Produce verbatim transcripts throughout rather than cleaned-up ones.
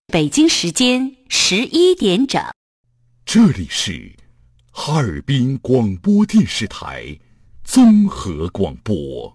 北京时间十一点整。 这里是哈尔滨广播电视台综合广播。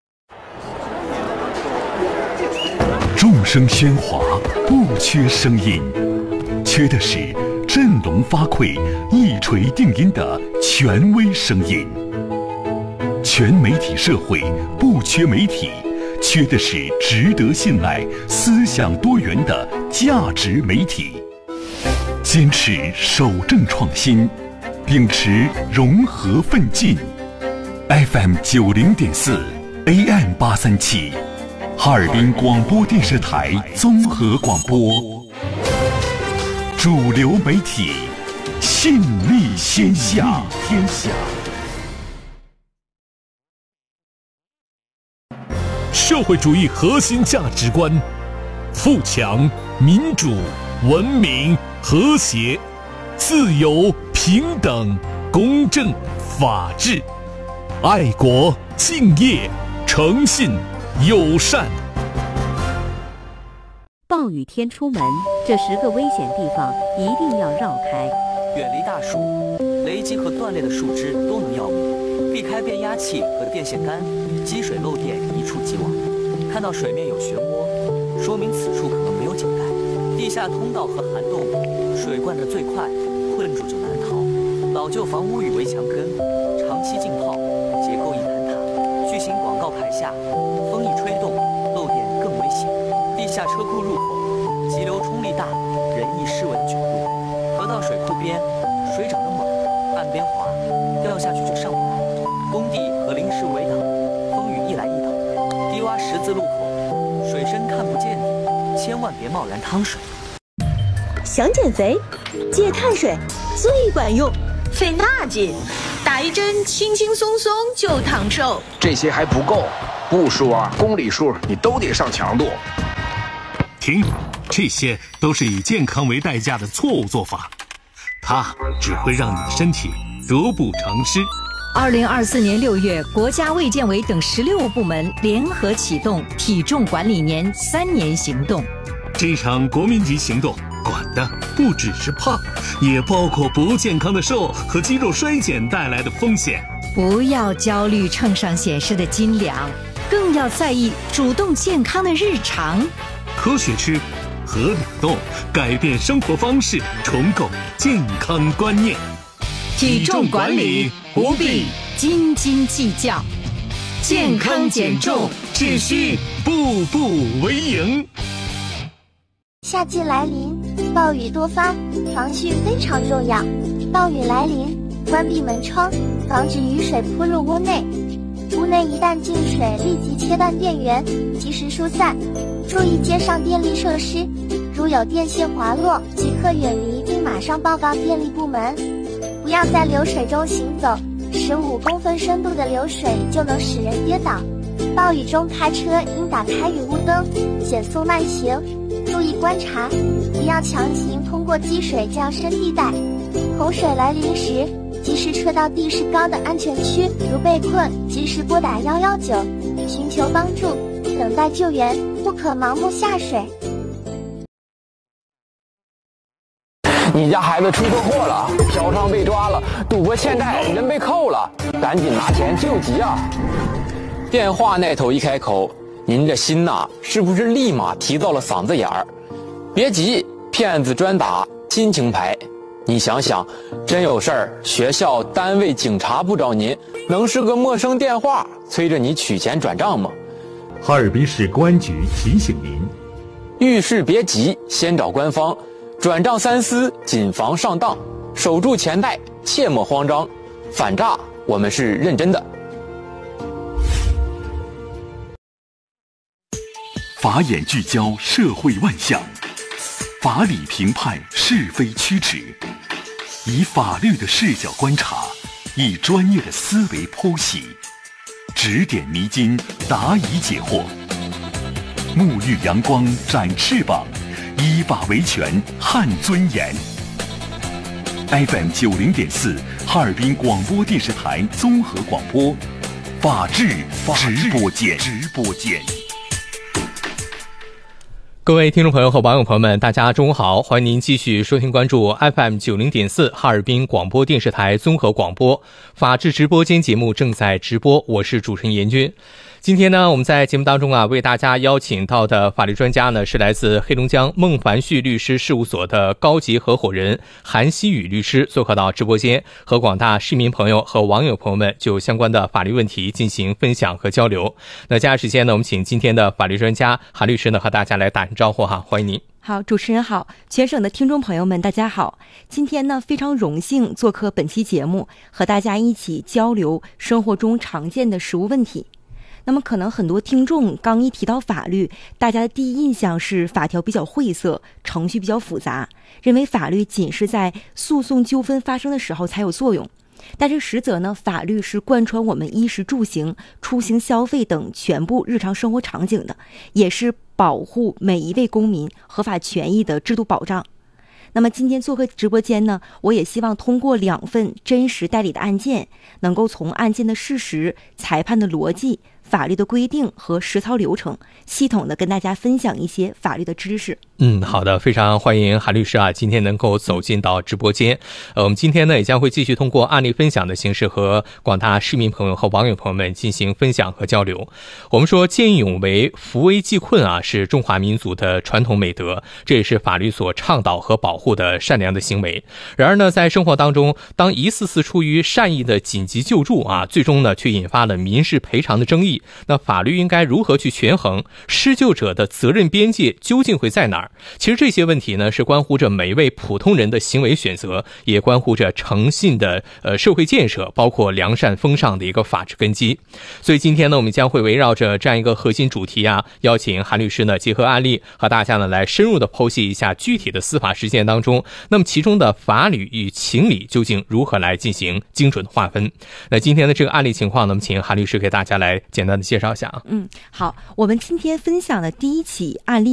众声喧哗，不缺声音，缺的是振聋发聩、一锤定音的权威声音。全媒体社会不缺媒体，缺的是值得信赖、思想多元的价值媒体。坚持守正创新，秉持融合奋进。F M 九零点四 A M 八三七，哈尔滨广播电视台综合广播，主流媒体，信力天下。天下。 社会主义核心价值观：富强、民主、文明、和谐、自由、平等、公正、法治、爱国、敬业、诚信、友善。 暴雨天出门，这十个危险地方一定要绕开。 远离大树，雷击和断裂的树枝都能要命，避开变压器和电线杆，积水漏电一触即亡。看到水面有漩涡，说明此处可能没有井盖。地下通道和涵洞，水灌得最快，困住就难逃。老旧房屋与围墙根，长期浸泡，结构易坍塌。巨型广告牌下，风一吹动，漏电更危险。地下车库入口，急流冲力大，人易失稳卷入。河道水库边，水涨得猛，岸边滑，掉下去就上不来。工地和临时围挡，风雨一来一倒。低洼十字路口，水深看不见底，千万别贸然趟水。 想减肥，戒碳水最管用。 费那劲，打一针轻轻松松就长寿。 这些还不够，步数啊、公里数你都得上强度。 停，这些都是以健康为代价的错误做法，它只会让你的身体得不偿失。 二零二四年六月，国家卫健委等十六部门联合启动体重管理年三年行动。 这场国民级行动管的不只是胖，也包括不健康的瘦和肌肉衰减带来的风险。 不要焦虑秤上显示的斤两，更要在意主动健康的日常。 科学吃，合理动，改变生活方式，重构健康观念。 体重管理不必斤斤计较，健康减重只需步步为营。 夏季来临，暴雨多发，防汛非常重要。暴雨来临，关闭门窗，防止雨水扑入屋内。屋内一旦进水，立即切断电源，及时疏散。注意街上电力设施，如有电线滑落，即刻远离并马上报告电力部门。不要在流水中行走，十五公分深度的流水就能使人跌倒。暴雨中开车应打开雨雾灯，减速慢行，注意观察，不要强行通过积水降深地带。洪水来临时，及时撤到地势高的安全区，如被困，及时拨打一一九，寻求帮助，等待救援，不可盲目下水。 你家孩子出车祸了，嫖娼被抓了，赌博欠债，人被扣了，赶紧拿钱救急啊！电话那头一开口，您这心呐，是不是立马提到了嗓子眼儿？别急，骗子专打亲情牌。你想想，真有事儿，学校、单位、警察不找您，能是个陌生电话催着你取钱转账吗？ 哈尔滨市公安局提醒您： 遇事别急，先找官方。转账三思，谨防上当，守住钱袋，切莫慌张。反诈，我们是认真的。 法眼聚焦社会万象，法理评判是非曲直，以法律的视角观察，以专业的思维剖析，指点迷津，答疑解惑。沐浴阳光，展翅膀，依法维权，撼尊严。F M 九零点四，哈尔滨广播电视台综合广播，法治直播间，直播间。 各位听众朋友和网友朋友们，大家中午好，欢迎您继续收听关注 F M 九零点四哈尔滨广播电视台综合广播法治直播间节目正在直播，我是主持人严军。今天呢，我们在节目当中啊，为大家邀请到的法律专家呢，是来自黑龙江孟凡旭律师事务所的高级合伙人韩希宇律师，做客到直播间，和广大市民朋友和网友朋友们就相关的法律问题进行分享和交流。那接下来时间呢，我们请今天的法律专家韩律师呢，和大家来打声招呼哈，欢迎您。 好，主持人好，全省的听众朋友们大家好。今天呢，非常荣幸做客本期节目，和大家一起交流生活中常见的实务问题。那么可能很多听众刚一提到法律，大家的第一印象是法条比较晦涩，程序比较复杂，认为法律仅是在诉讼纠纷发生的时候才有作用。但是实则呢，法律是贯穿我们衣食住行、出行消费等全部日常生活场景的，也是保护每一位公民合法权益的制度保障。那么今天做客直播间呢，我也希望通过两份真实代理的案件，能够从案件的事实、裁判的逻辑、法律的规定和实操流程，系统的跟大家分享一些法律的知识。 嗯，好的，非常欢迎韩律师啊，今天能够走进到直播间。呃，我们今天呢，也将会继续通过案例分享的形式，和广大市民朋友和网友朋友们进行分享和交流。我们说见义勇为、扶危济困啊，是中华民族的传统美德，这也是法律所倡导和保护的善良的行为。然而呢，在生活当中，当一次次出于善意的紧急救助啊，最终呢，却引发了民事赔偿的争议。那法律应该如何去权衡施救者的责任边界究竟会在哪儿？其实这些问题呢，是关乎着每一位普通人的行为选择，也关乎着诚信的呃社会建设，包括良善风尚的一个法治根基。所以今天呢，我们将会围绕着这样一个核心主题啊，邀请韩律师呢，结合案例和大家呢来深入的剖析一下具体的司法实践当中，那么其中的法理与情理究竟如何来进行精准的划分。那今天的这个案例情况呢，我们请韩律师给大家来简单的介绍一下啊。 嗯，好，我们今天分享的第一起案例